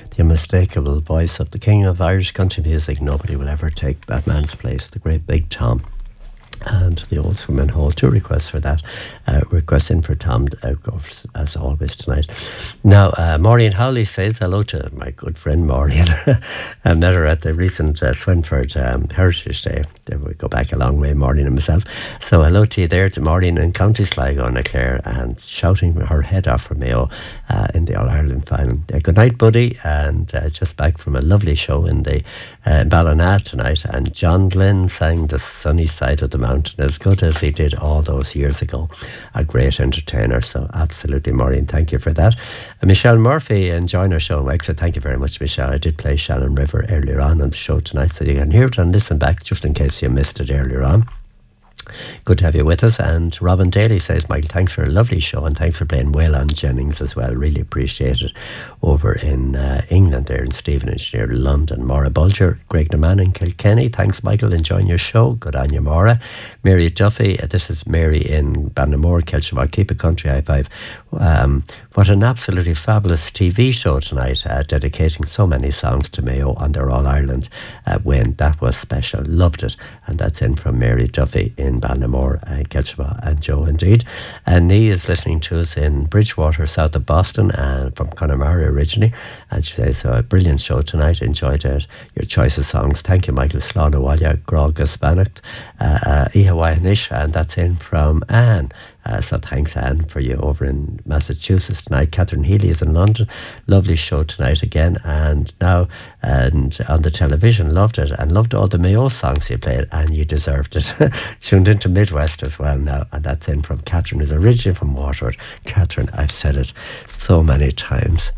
the unmistakable voice of the king of Irish country music. Nobody will ever take that man's place, the great Big Tom. And the Old Swimming Hole, 2 requests for that. Request in for Tom, of course, as always tonight. Now, Maureen Howley says hello to my good friend Maureen. I met her at the recent Swinford Heritage Day. There we go back a long way, Maureen and myself. So hello to you there, to Maureen in County Sligo, Anna Clare, and shouting her head off for Mayo in the All-Ireland final. Good night, buddy, and just back from a lovely show in the Ballina tonight. And John Glenn sang The Sunny Side of the Mountain as good as he did all those years ago. A great entertainer, so absolutely, Maureen, thank you for that. Michelle Murphy enjoying our show in Wexford. Thank you very much, Michelle. I did play Shannon River earlier on the show tonight, so you can hear it and listen back just in case you missed it earlier on. Good to have you with us. And Robin Daly says, Michael, thanks for a lovely show and thanks for playing Waylon Jennings as well. Really appreciate it. Over in England there in Stevenage near London. Maura Bulger, Greg Naman in Kilkenny. Thanks, Michael, enjoying your show. Good on you, Maura. Mary Duffy, this is Mary in Bannamore, Kelshawag. Keep it country, high five. What an absolutely fabulous TV show tonight, dedicating so many songs to Mayo on their All-Ireland win. That was special. Loved it. And that's in from Mary Duffy in Bannamore, Kelshawag, and Joe indeed. And Nee is listening to us in Bridgewater, south of Boston, and from Connemara originally. And she says, a brilliant show tonight. Enjoyed it. Your choice of songs. Thank you, Michael. Slán Walya, Grogus Bannock, Ihawanish, and that's in from Anne. So thanks, Anne, for you over in Massachusetts tonight. Catherine Healy is in London. Lovely show tonight again. And now and on the television, loved it and loved all the Mayo songs you played, and you deserved it. Tuned into Midwest as well now, and that's in from Catherine, who's originally from Waterford. Catherine, I've said it so many times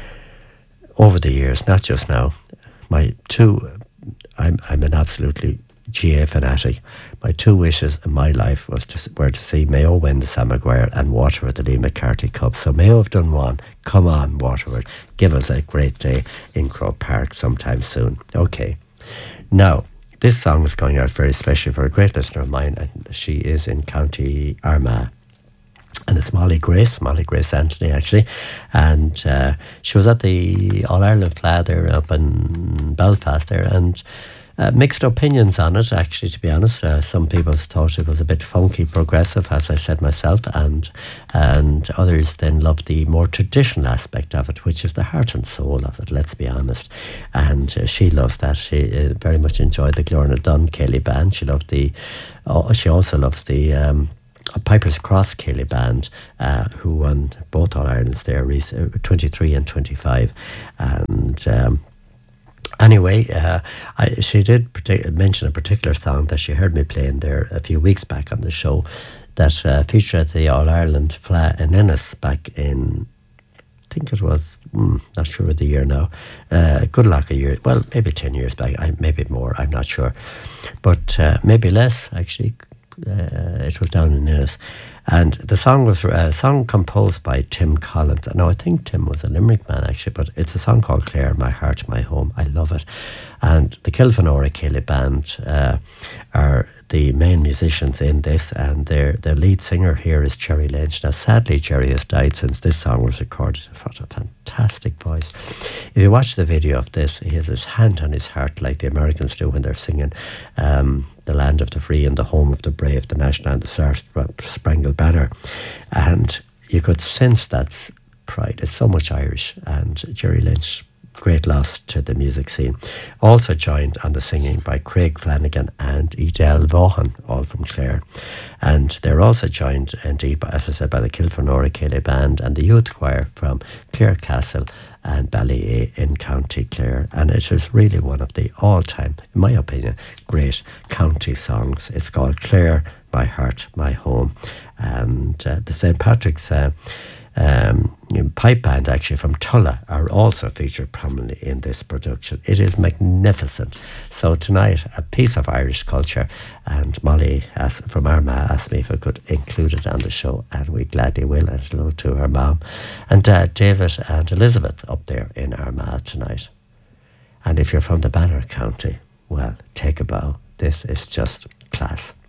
over the years, not just now. I'm an absolutely GA fanatic. My 2 wishes in my life were to see Mayo win the Sam Maguire and Waterford the Lee McCarthy Cup. So Mayo have done one. Come on, Waterford. Give us a great day in Croke Park sometime soon. Okay. Now, this song is going out very special for a great listener of mine, and she is in County Armagh. And it's Molly Grace Anthony, actually. And she was at the All-Ireland Fleadh there up in Belfast there, and mixed opinions on it, actually, to be honest. Some people thought it was a bit funky, progressive, as I said myself, and others then loved the more traditional aspect of it, which is the heart and soul of it, let's be honest. And she loves that. She very much enjoyed the Glorna Dunn Ceilidh Band. She also loves the Piper's Cross Ceilidh Band, who won both All-Irelands there, 23 and 25. And anyway, she did mention a particular song that she heard me playing there a few weeks back on the show that featured at the All-Ireland Fleadh in Ennis back in, I think it was, not sure of the year now, good luck a year, well, maybe 10 years back, maybe more, I'm not sure, but maybe less, actually. It was down in Ennis, and the song was a song composed by Tim Collins. Now I think Tim was a Limerick man actually, but it's a song called Clare, My Heart, My Home. I love it. And the Kilfenora Ceilidh Band are the main musicians in this, and their lead singer here is Jerry Lynch. Now sadly Jerry has died since this song was recorded. What a fantastic voice. If you watch the video of this, he has his hand on his heart like the Americans do when they're singing The Land of the Free and the Home of the Brave, the National Anthem, Star Spangled Banner. And you could sense that pride. It's so much Irish. And Jerry Lynch, great loss to the music scene. Also joined on the singing by Craig Flanagan and Edel Vaughan, all from Clare. And they're also joined, indeed, as I said, by the Kilfenora Ceilidh Band and the youth choir from Clare Castle and Ballea in County Clare. And it is really one of the all-time, in my opinion, great county songs. It's called Clare, My Heart, My Home. And the St. Patrick's pipe band, actually, from Tulla, are also featured prominently in this production. It is magnificent. So tonight, a piece of Irish culture, and Molly from Armagh asked me if I could include it on the show, and we gladly will. And hello to her mom and dad, David and Elizabeth, up there in Armagh tonight. And if you're from the Banner County, well, take a bow. This is just class.